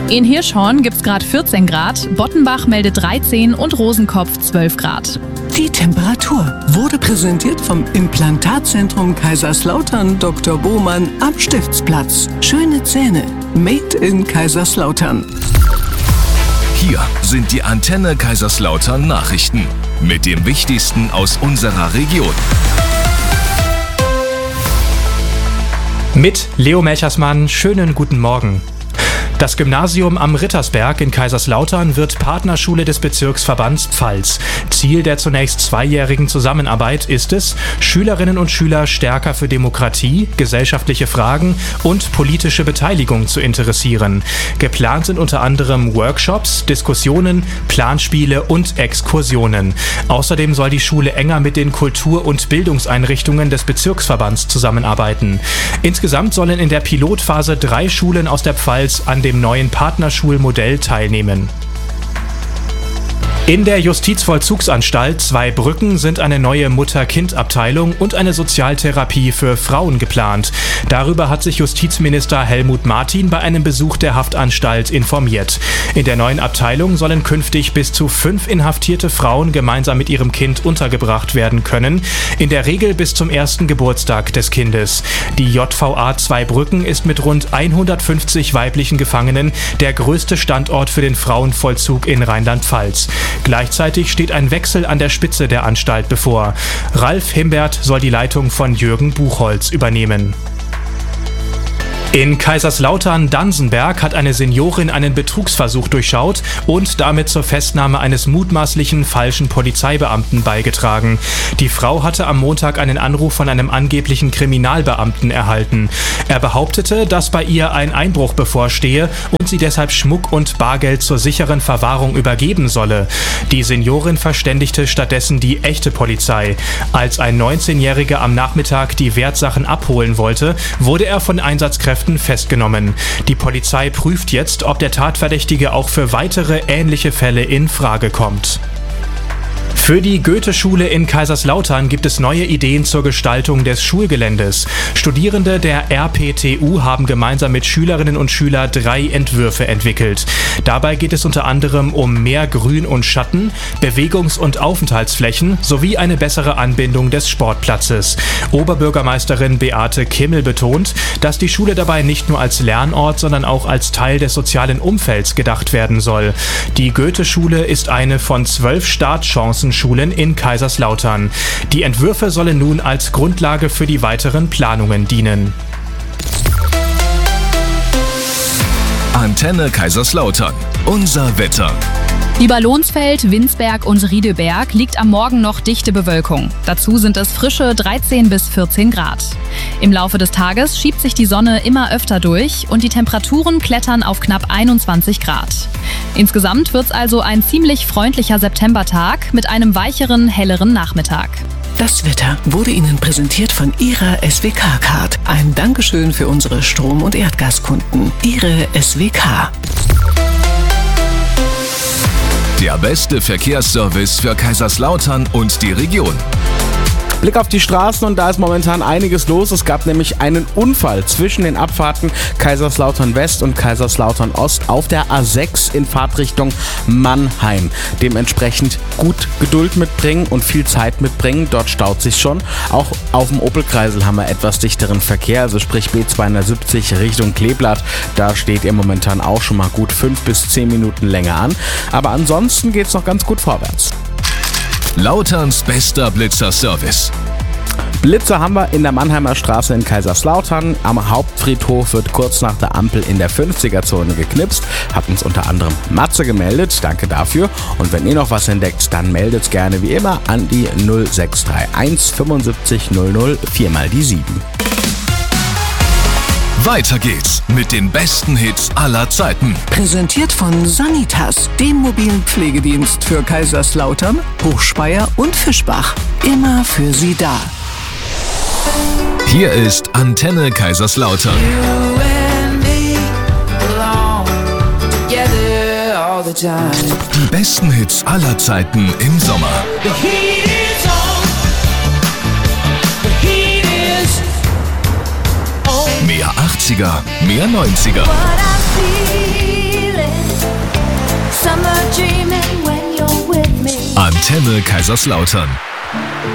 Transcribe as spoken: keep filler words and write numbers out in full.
In Hirschhorn gibt's gerade vierzehn Grad, Bottenbach meldet dreizehn und Rosenkopf zwölf Grad. Die Temperatur wurde präsentiert vom Implantatzentrum Kaiserslautern Doktor Bohmann am Stiftsplatz. Schöne Zähne, made in Kaiserslautern. Hier sind die Antenne Kaiserslautern Nachrichten mit dem Wichtigsten aus unserer Region. Mit Leo Melchersmann, schönen guten Morgen. Das Gymnasium am Rittersberg in Kaiserslautern wird Partnerschule des Bezirksverbands Pfalz. Ziel der zunächst zweijährigen Zusammenarbeit ist es, Schülerinnen und Schüler stärker für Demokratie, gesellschaftliche Fragen und politische Beteiligung zu interessieren. Geplant sind unter anderem Workshops, Diskussionen, Planspiele und Exkursionen. Außerdem soll die Schule enger mit den Kultur- und Bildungseinrichtungen des Bezirksverbands zusammenarbeiten. Insgesamt sollen in der Pilotphase drei Schulen aus der Pfalz an dem neuen Partnerschulmodell teilnehmen. In der Justizvollzugsanstalt Zweibrücken sind eine neue Mutter-Kind-Abteilung und eine Sozialtherapie für Frauen geplant. Darüber hat sich Justizminister Helmut Martin bei einem Besuch der Haftanstalt informiert. In der neuen Abteilung sollen künftig bis zu fünf inhaftierte Frauen gemeinsam mit ihrem Kind untergebracht werden können, in der Regel bis zum ersten Geburtstag des Kindes. Die J V A Zweibrücken ist mit rund hundertfünfzig weiblichen Gefangenen der größte Standort für den Frauenvollzug in Rheinland-Pfalz. Gleichzeitig steht ein Wechsel an der Spitze der Anstalt bevor. Ralf Himbert soll die Leitung von Jürgen Buchholz übernehmen. In Kaiserslautern-Dansenberg hat eine Seniorin einen Betrugsversuch durchschaut und damit zur Festnahme eines mutmaßlichen falschen Polizeibeamten beigetragen. Die Frau hatte am Montag einen Anruf von einem angeblichen Kriminalbeamten erhalten. Er behauptete, dass bei ihr ein Einbruch bevorstehe und sie deshalb Schmuck und Bargeld zur sicheren Verwahrung übergeben solle. Die Seniorin verständigte stattdessen die echte Polizei. Als ein neunzehnjähriger am Nachmittag die Wertsachen abholen wollte, wurde er von Einsatzkräften festgenommen. Die Polizei prüft jetzt, ob der Tatverdächtige auch für weitere ähnliche Fälle in Frage kommt. Für die Goethe-Schule in Kaiserslautern gibt es neue Ideen zur Gestaltung des Schulgeländes. Studierende der R P T U haben gemeinsam mit Schülerinnen und Schülern drei Entwürfe entwickelt. Dabei geht es unter anderem um mehr Grün und Schatten, Bewegungs- und Aufenthaltsflächen sowie eine bessere Anbindung des Sportplatzes. Oberbürgermeisterin Beate Kimmel betont, dass die Schule dabei nicht nur als Lernort, sondern auch als Teil des sozialen Umfelds gedacht werden soll. Die Goethe-Schule ist eine von zwölf Startchancen Schulen in Kaiserslautern. Die Entwürfe sollen nun als Grundlage für die weiteren Planungen dienen. Antenne Kaiserslautern. Unser Wetter. Über Lohnsfeld, Winsberg und Riedeberg liegt am Morgen noch dichte Bewölkung. Dazu sind es frische dreizehn bis vierzehn Grad. Im Laufe des Tages schiebt sich die Sonne immer öfter durch und die Temperaturen klettern auf knapp einundzwanzig Grad. Insgesamt wird's also ein ziemlich freundlicher Septembertag mit einem weicheren, helleren Nachmittag. Das Wetter wurde Ihnen präsentiert von Ihrer S W K-Card. Ein Dankeschön für unsere Strom- und Erdgaskunden. Ihre S W K. Der beste Verkehrsservice für Kaiserslautern und die Region. Blick auf die Straßen und da ist momentan einiges los. Es gab nämlich einen Unfall zwischen den Abfahrten Kaiserslautern West und Kaiserslautern Ost auf der A sechs in Fahrtrichtung Mannheim. Dementsprechend gut Geduld mitbringen und viel Zeit mitbringen. Dort staut sich schon. Auch auf dem Opelkreisel haben wir etwas dichteren Verkehr, also sprich B zweihundertsiebzig Richtung Kleeblatt. Da steht ihr momentan auch schon mal gut fünf bis zehn Minuten länger an. Aber ansonsten geht es noch ganz gut vorwärts. Lauterns bester Blitzer-Service. Blitzer haben wir in der Mannheimer Straße in Kaiserslautern. Am Hauptfriedhof wird kurz nach der Ampel in der fünfziger-Zone geknipst. Hat uns unter anderem Matze gemeldet. Danke dafür. Und wenn ihr noch was entdeckt, dann meldet gerne wie immer an die null sechs drei eins fünfundsiebzig null null vier mal die sieben. Weiter geht's mit den besten Hits aller Zeiten. Präsentiert von Sanitas, dem mobilen Pflegedienst für Kaiserslautern, Hochspeyer und Fischbach. Immer für Sie da. Hier ist Antenne Kaiserslautern. Die besten Hits aller Zeiten im Sommer. Mehr achtziger, mehr neunziger. Antenne Kaiserslautern.